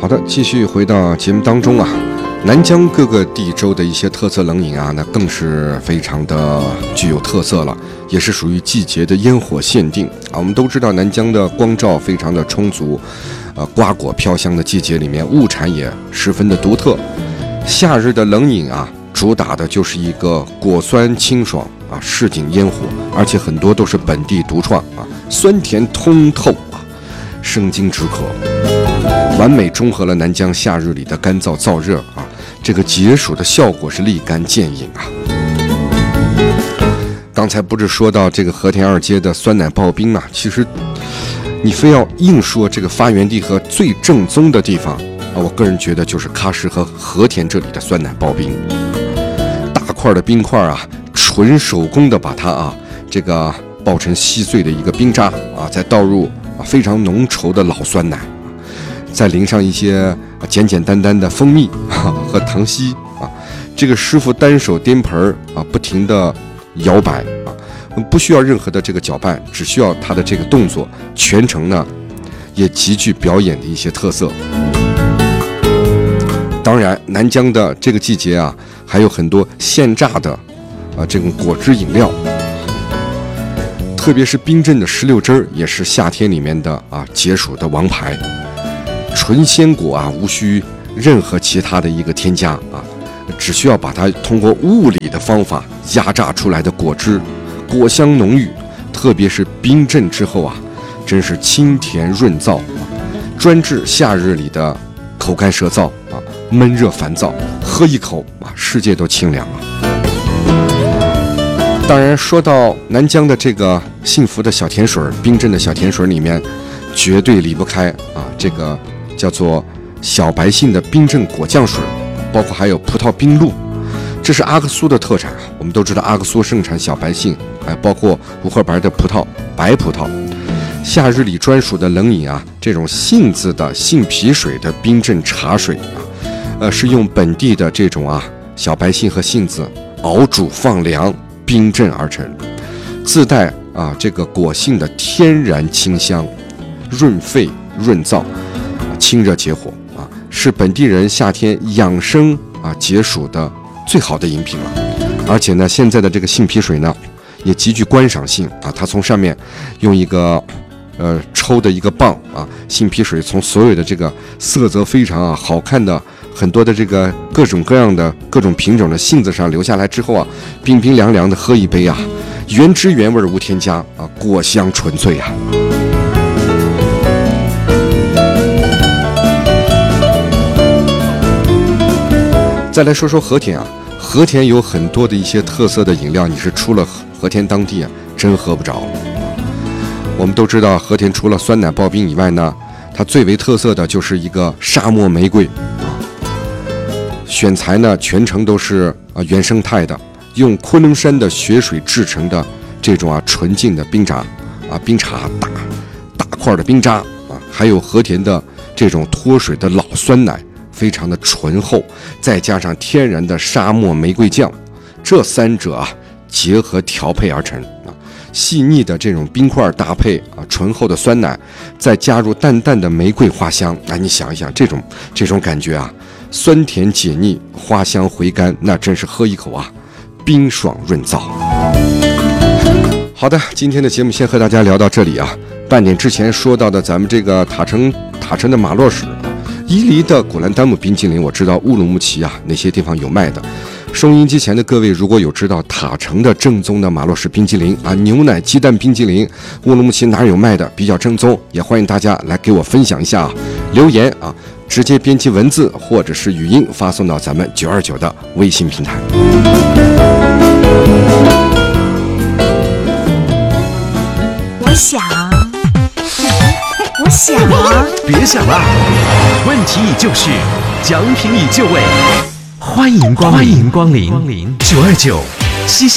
好的，继续回到节目当中啊。南疆各个地州的一些特色冷饮啊，那更是非常的具有特色了，也是属于季节的烟火限定啊。我们都知道南疆的光照非常的充足，瓜果飘香的季节里面，物产也十分的独特。夏日的冷饮啊，主打的就是一个果酸清爽啊，市井烟火，而且很多都是本地独创啊，酸甜通透啊，生津止渴，完美中和了南疆夏日里的干燥燥热啊。这个解暑的效果是立竿见影啊！刚才不是说到这个和田二街的酸奶刨冰嘛？其实你非要硬说这个发源地和最正宗的地方啊，我个人觉得就是喀什和和田这里的酸奶刨冰。大块的冰块啊，纯手工的把它啊这个刨成细碎的一个冰渣啊，再倒入非常浓稠的老酸奶。再淋上一些简简单单的蜂蜜和糖稀啊，这个师傅单手颠盆啊，不停的摇摆啊，不需要任何的这个搅拌，只需要他的这个动作，全程呢也极具表演的一些特色。当然，南疆的这个季节啊，还有很多现榨的这种果汁饮料，特别是冰镇的石榴汁也是夏天里面的解暑的王牌。纯鲜果啊，无需任何其他的一个添加啊，只需要把它通过物理的方法压榨出来的果汁，果香浓郁，特别是冰镇之后啊，真是清甜润燥啊，专治夏日里的口干舌燥啊，闷热烦躁，喝一口啊，世界都清凉了。当然，说到南疆的这个幸福的小甜水，冰镇的小甜水里面，绝对离不开啊这个。叫做小白杏的冰镇果酱水，包括还有葡萄冰露，这是阿克苏的特产。我们都知道阿克苏盛产小白杏，包括无核白的葡萄、白葡萄。夏日里专属的冷饮啊，这种杏子的杏皮水的冰镇茶水啊，是用本地的这种小白杏和杏子熬煮放凉冰镇而成，自带这个果杏的天然清香，润肺润燥。清热解火啊，是本地人夏天养生解暑的最好的饮品了。而且呢，现在的这个杏皮水呢，也极具观赏性啊。它从上面用一个抽的一个棒啊，杏皮水从所有的这个色泽非常好看的很多的这个各种各样的各种品种的杏子上流下来之后啊，冰冰凉凉的喝一杯啊，原汁原味无添加啊，果香纯粹啊。再来说说和田啊，和田有很多的一些特色的饮料，你是出了和田当地真喝不着。我们都知道和田除了酸奶刨冰以外呢，它最为特色的就是一个沙漠玫瑰选材呢全程都是原生态的，用昆仑山的雪水制成的这种纯净的冰茶冰茶大块的冰渣还有和田的这种脱水的老酸奶。非常的醇厚，再加上天然的沙漠玫瑰酱，这三者结合调配而成细腻的这种冰块搭配醇厚的酸奶，再加入淡淡的玫瑰花香你想一想这种感觉酸甜解腻，花香回甘，那真是喝一口冰爽润燥。好的，今天的节目先和大家聊到这里半点之前说到的咱们这个塔城的马洛史。伊犁的古兰丹姆冰淇淋，我知道乌鲁木齐哪些地方有卖的。收音机前的各位，如果有知道塔城的正宗的马洛士冰淇淋牛奶鸡蛋冰淇淋，乌鲁木齐哪有卖的比较正宗，也欢迎大家来给我分享一下留言直接编辑文字或者是语音发送到咱们929的微信平台。 我想别想了，问题已就绪，奖品已就位，欢迎光临929西